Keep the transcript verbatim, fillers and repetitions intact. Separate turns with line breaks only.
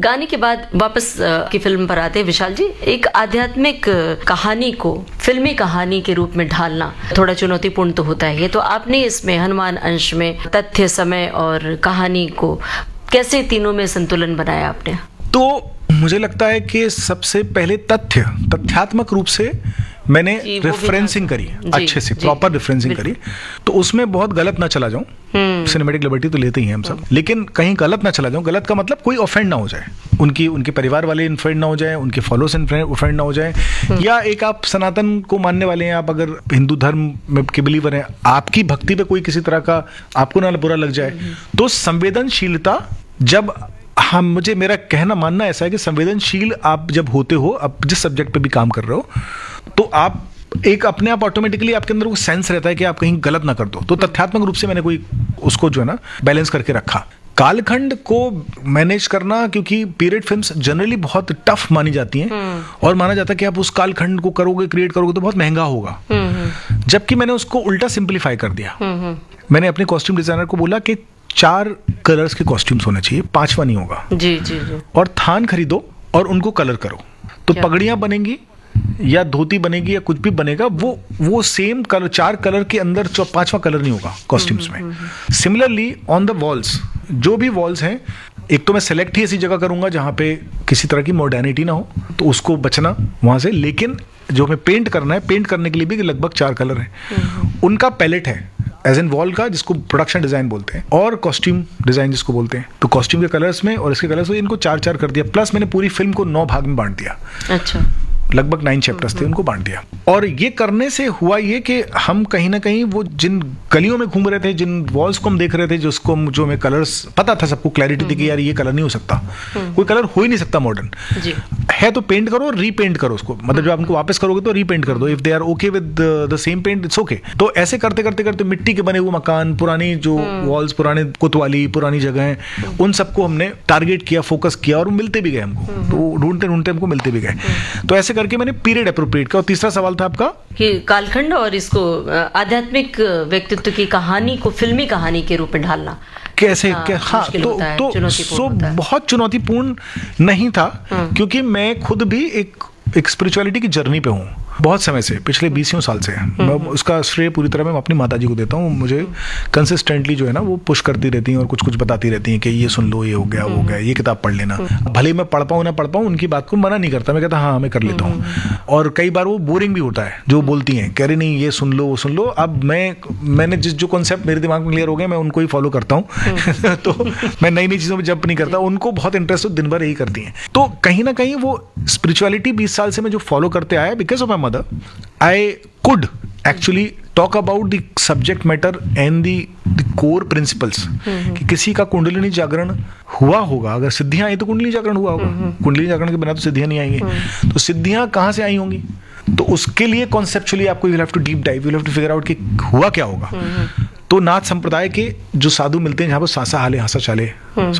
गाने के बाद वापस की फिल्म पर आते हैं विशाल जी। एक आध्यात्मिक कहानी को फिल्मी कहानी के रूप में ढालना थोड़ा चुनौतीपूर्ण तो होता है। ये तो आपने इसमें हनुमान अंश में तथ्य, समय और कहानी को कैसे तीनों में संतुलन बनाया आपने?
तो मुझे लगता है कि सबसे पहले तथ्य तथ्यात्मक रूप से मैंने रेफरेंसिंग करी अच्छे से, प्रॉपर रेफरेंसिंग करी, तो उसमें बहुत गलत ना चला जाऊं। सिनेमैटिक लिबर्टी तो लेते ही हैं हम सब, लेकिन कहीं गलत ना चला जाऊं। गलत का मतलब कोई ऑफेंड ना हो जाए, उनकी उनके परिवार वाले ऑफेंड ना हो जाए, उनके फॉलोअर्स ऑफेंड ना हो जाए, या एक आप सनातन को मानने वाले हैं, आप अगर हिंदू धर्म में के बिलीवर हैं, आपकी भक्ति पे कोई किसी तरह का आपको ना बुरा लग जाए। तो संवेदनशीलता, जब हाँ, मुझे मेरा कहना मानना ऐसा है कि संवेदनशील आप जब होते हो, आप जिस सब्जेक्ट पे भी काम कर रहे हो, तो आप एक अपने आप ऑटोमेटिकली आपके अंदर वो सेंस रहता है कि आप कहीं गलत ना कर दो। तो तथ्यात्मक रूप से मैंने कोई उसको जो है ना बैलेंस करके रखा। कालखंड को मैनेज करना, क्योंकि पीरियड फिल्म्स जनरली बहुत टफ मानी जाती हैं और माना जाता है कि आप उस कालखंड को करोगे, क्रिएट करोगे तो बहुत महंगा होगा, जबकि मैंने उसको उल्टा सिंप्लीफाई कर दिया। मैंने अपने कॉस्ट्यूम डिजाइनर को बोला कि चार कलर्स के कॉस्ट्यूम्स होने चाहिए, पांचवा नहीं होगा।
जी जी जी।
और थान खरीदो और उनको कलर करो, तो पगड़ियां बनेंगी या धोती बनेगी या कुछ भी बनेगा, वो वो सेम कलर, चार कलर के अंदर पांचवा कलर नहीं होगा कॉस्ट्यूम्स में। सिमिलरली ऑन द वॉल्स, जो भी वॉल्स हैं, एक तो मैं सेलेक्ट ही ऐसी जगह करूंगा जहां पे किसी तरह की मॉडर्निटी ना हो, तो उसको बचना वहां से। लेकिन जो हमें पेंट करना है, पेंट करने के लिए भी लगभग चार कलर हैं, उनका पैलेट है, एज एन वॉल का, जिसको प्रोडक्शन डिजाइन बोलते हैं, और कॉस्ट्यूम डिजाइन जिसको बोलते हैं। तो कॉस्ट्यूम के कलर्स में और इसके कलर्स में इनको चार चार कर दिया, प्लस मैंने पूरी फिल्म को नौ भाग में बांट दिया। अच्छा। लगभग नाइन चैप्टर्स थे, उनको बांट दिया। और ये करने से हुआ ये कि हम कहीं ना कहीं वो जिन गलियों में घूम रहे थे, जिन वॉल्स को हम देख रहे थे, जिसको जो हमें कलर्स पता था, सबको क्लैरिटी थी कि यार ये कलर नहीं हो सकता, कोई कलर हो ही नहीं सकता मॉडर्न है, तो पेंट करो, रीपेंट करो उसको, मतलब जब आप उनको वापस करोगे तो रीपेंट कर दो, if they are okay with the same paint it's okay. तो ऐसे करते करते करते मिट्टी के बने हुए मकान, पुरानी जो वॉल्स, पुराने कोतवाली, पुरानी जगह, उन सबको हमने टारगेट किया, फोकस किया, और मिलते भी गए हमको, तो ढूंढते ढूंढते हमको मिलते भी गए। तो ऐसे करके मैंने पीरियड अप्रोप्रिएट किया। और तीसरा सवाल था आपका
कि कालखंड और इसको आध्यात्मिक व्यक्तित्व की कहानी को फिल्मी कहानी के रूप में ढालना
कैसे? हाँ, हाँ, तो, तो सो बहुत चुनौतीपूर्ण नहीं था, क्योंकि मैं खुद भी एक एक स्पिरिचुअलिटी की जर्नी पे हूँ बहुत समय से, पिछले बीसियों साल से। मैं उसका श्रेय पूरी तरह मैं अपनी माता जी को देता हूँ। मुझे कंसिस्टेंटली जो है ना वो पुश करती रहती हैं और कुछ कुछ बताती रहती हैं कि ये सुन लो, ये हो गया, वो हो गया, ये किताब पढ़ लेना। भले ही मैं पढ़ पाऊँ ना पढ़ पाऊँ, उनकी बात को मना नहीं करता, मैं कहता हाँ मैं कर लेता हूँ। और कई बार वो बोरिंग भी होता है जो बोलती हैं, कह रही नहीं ये सुन लो, वो सुन लो। अब मैं मैंने जिस जो कॉन्सेप्ट मेरे दिमाग में क्लियर हो गए, मैं उनको ही फॉलो करता हूँ। तो मैं नई नई चीज़ों में जंप नहीं करता। उनको बहुत इंटरेस्ट हो, दिन भर यही करती हैं। तो कहीं ना कहीं वो स्पिरिचुअलिटी बीस साल से मैं जो फॉलो करते आया, because of my mother, I could actually talk about the subject matter and the, the core principles। कि किसी का कुंडलिनी जागरण हुआ होगा, अगर सिद्धियां आई तो कुंडलिनी जागरण हुआ होगा, कुंडलिनी जागरण के बिना तो सिद्धियां नहीं आएंगी। तो सिद्धियां कहाँ से आई होंगी? तो उसके लिए कॉन्सेप्चुअली आपको you have to deep dive, you have to figure out कि हुआ क्या होगा। तो नाथ संप्रदाय के जो साधु मिलते हैं, जहाँ पर सांसा हाले हासा चाले,